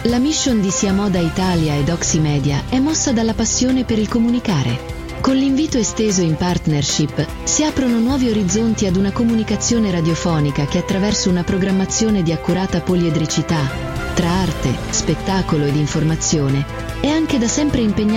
La mission di Sia Moda Italia ed Oximedia è mossa dalla passione per il comunicare. Con l'invito esteso in partnership si aprono nuovi orizzonti ad una comunicazione radiofonica che attraverso una programmazione di accurata poliedricità tra arte, spettacolo ed informazione è anche da sempre impegnata